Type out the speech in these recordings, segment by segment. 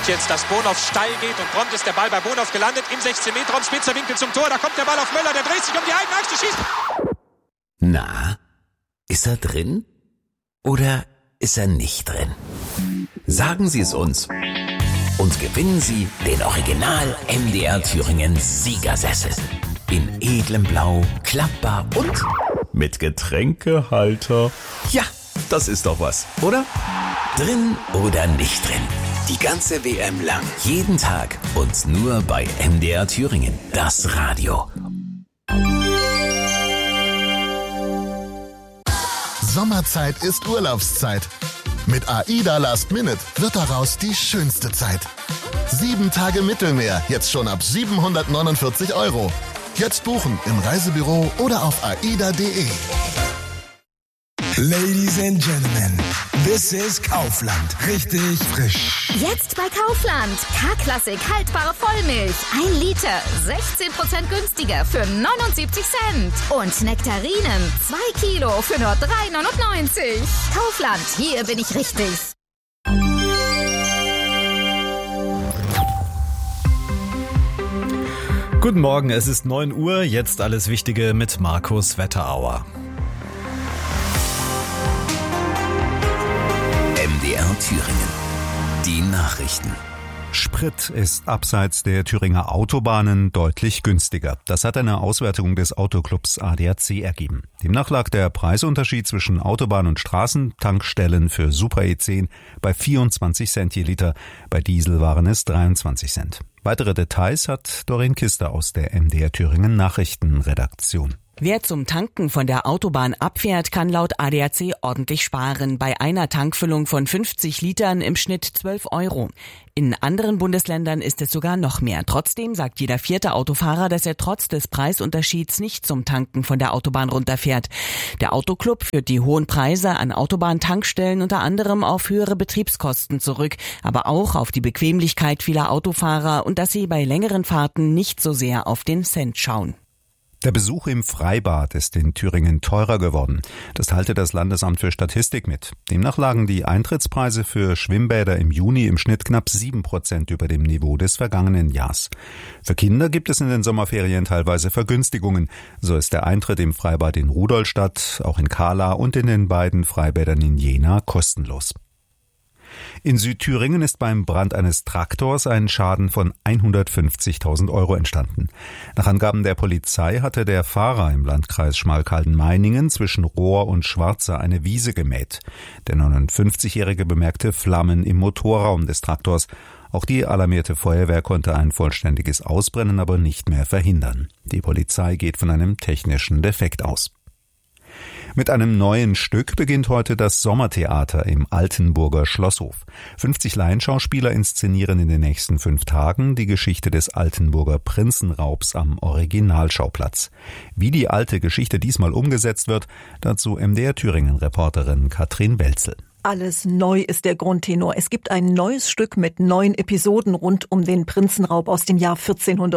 jetzt, dass Bonhoff steil geht und prompt ist der Ball bei Bonhoff gelandet im 16-Meter-Raum, spitzer Winkel zum Tor, da kommt der Ball auf Möller, der dreht sich um die eigene Achse, schießt. Na, ist er drin oder ist er nicht drin? Sagen Sie es uns und gewinnen Sie den Original MDR Thüringen Siegersessel. In edlem Blau, klappbar und mit Getränkehalter. Ja, das ist doch was, oder? Drin oder nicht drin? Die ganze WM lang, jeden Tag und nur bei MDR Thüringen, das Radio. Sommerzeit ist Urlaubszeit. Mit AIDA Last Minute wird daraus die schönste Zeit. 7 Tage Mittelmeer, jetzt schon ab 749 €. Jetzt buchen im Reisebüro oder auf aida.de. Ladies and Gentlemen, this is Kaufland. Richtig frisch. Jetzt bei Kaufland. K-Klassik haltbare Vollmilch. 1 Liter, 16% günstiger für 79 Cent. Und Nektarinen, 2 Kilo für nur 3,99. Kaufland, hier bin ich richtig. Guten Morgen, es ist 9 Uhr, jetzt alles Wichtige mit Markus Wetterauer. MDR Thüringen. Die Nachrichten. Sprit ist abseits der Thüringer Autobahnen deutlich günstiger. Das hat eine Auswertung des Autoclubs ADAC ergeben. Demnach lag der Preisunterschied zwischen Autobahn- und Straßentankstellen für Super E10 bei 24 Cent je Liter. Bei Diesel waren es 23 Cent. Weitere Details hat Doreen Kister aus der MDR Thüringen Nachrichtenredaktion. Wer zum Tanken von der Autobahn abfährt, kann laut ADAC ordentlich sparen. Bei einer Tankfüllung von 50 Litern im Schnitt 12 €. In anderen Bundesländern ist es sogar noch mehr. Trotzdem sagt jeder 4. Autofahrer, dass er trotz des Preisunterschieds nicht zum Tanken von der Autobahn runterfährt. Der Autoclub führt die hohen Preise an Autobahntankstellen unter anderem auf höhere Betriebskosten zurück, aber auch auf die Bequemlichkeit vieler Autofahrer und dass sie bei längeren Fahrten nicht so sehr auf den Cent schauen. Der Besuch im Freibad ist in Thüringen teurer geworden. Das teilte das Landesamt für Statistik mit. Demnach lagen die Eintrittspreise für Schwimmbäder im Juni im Schnitt knapp 7% über dem Niveau des vergangenen Jahres. Für Kinder gibt es in den Sommerferien teilweise Vergünstigungen. So ist der Eintritt im Freibad in Rudolstadt, auch in Kahla und in den beiden Freibädern in Jena kostenlos. In Südthüringen ist beim Brand eines Traktors ein Schaden von 150.000 € entstanden. Nach Angaben der Polizei hatte der Fahrer im Landkreis Schmalkalden-Meiningen zwischen Rohr und Schwarza eine Wiese gemäht. Der 59-Jährige bemerkte Flammen im Motorraum des Traktors. Auch die alarmierte Feuerwehr konnte ein vollständiges Ausbrennen aber nicht mehr verhindern. Die Polizei geht von einem technischen Defekt aus. Mit einem neuen Stück beginnt heute das Sommertheater im Altenburger Schlosshof. 50 Laienschauspieler inszenieren in den nächsten 5 Tagen die Geschichte des Altenburger Prinzenraubs am Originalschauplatz. Wie die alte Geschichte diesmal umgesetzt wird, dazu MDR Thüringen-Reporterin Katrin Welzel. Alles neu ist der Grundtenor. Es gibt ein neues Stück mit 9 Episoden rund um den Prinzenraub aus dem Jahr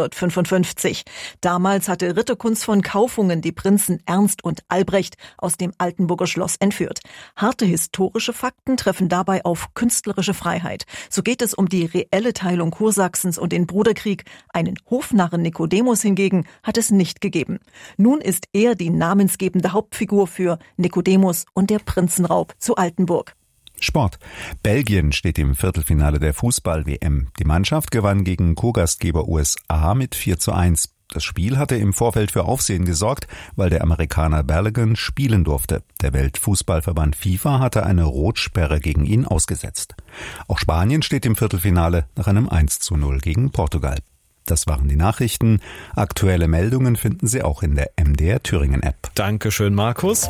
1455. Damals hatte Ritterkunz von Kaufungen die Prinzen Ernst und Albrecht aus dem Altenburger Schloss entführt. Harte historische Fakten treffen dabei auf künstlerische Freiheit. So geht es um die reelle Teilung Kursachsens und den Bruderkrieg. Einen Hofnarren Nikodemus hingegen hat es nicht gegeben. Nun ist er die namensgebende Hauptfigur für Nikodemus und der Prinzenraub zu Altenburg. Sport. Belgien steht im Viertelfinale der Fußball-WM. Die Mannschaft gewann gegen Co-Gastgeber USA mit 4:1. Das Spiel hatte im Vorfeld für Aufsehen gesorgt, weil der Amerikaner Balogun spielen durfte. Der Weltfußballverband FIFA hatte eine Rotsperre gegen ihn ausgesetzt. Auch Spanien steht im Viertelfinale nach einem 1:0 gegen Portugal. Das waren die Nachrichten. Aktuelle Meldungen finden Sie auch in der MDR Thüringen App. Dankeschön, Markus.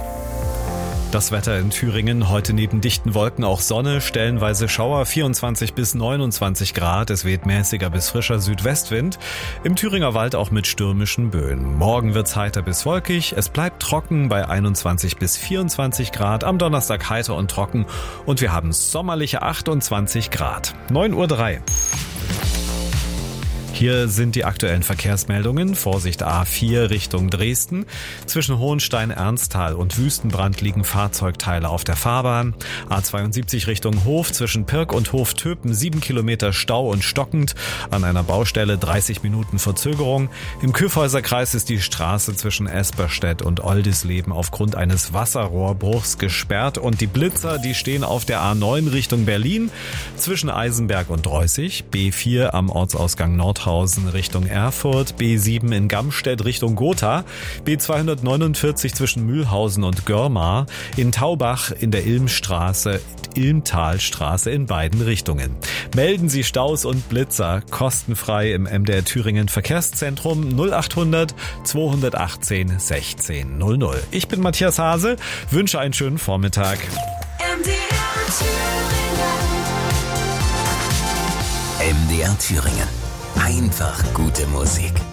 Das Wetter in Thüringen, heute neben dichten Wolken auch Sonne, stellenweise Schauer, 24 bis 29 Grad. Es weht mäßiger bis frischer Südwestwind. Im Thüringer Wald auch mit stürmischen Böen. Morgen wird's heiter bis wolkig. Es bleibt trocken bei 21 bis 24 Grad. Am Donnerstag heiter und trocken. Und wir haben sommerliche 28 Grad. 9:03 Uhr. Hier sind die aktuellen Verkehrsmeldungen. Vorsicht A4 Richtung Dresden. Zwischen Hohenstein-Ernsthal und Wüstenbrand liegen Fahrzeugteile auf der Fahrbahn. A72 Richtung Hof zwischen Pirk und Hof-Töpen 7 Kilometer Stau und stockend. An einer Baustelle 30 Minuten Verzögerung. Im Kyffhäuserkreis ist die Straße zwischen Esperstedt und Oldisleben aufgrund eines Wasserrohrbruchs gesperrt und die Blitzer, die stehen auf der A9 Richtung Berlin zwischen Eisenberg und Dreußig, B4 am Ortsausgang Nordhausen Richtung Erfurt, B7 in Gamstedt Richtung Gotha, B249 zwischen Mühlhausen und Görmar, in Taubach in der Ilmtalstraße in beiden Richtungen. Melden Sie Staus und Blitzer kostenfrei im MDR Thüringen Verkehrszentrum 0800 218 16 00. Ich bin Matthias Hase, wünsche einen schönen Vormittag. MDR Thüringen. Einfach gute Musik.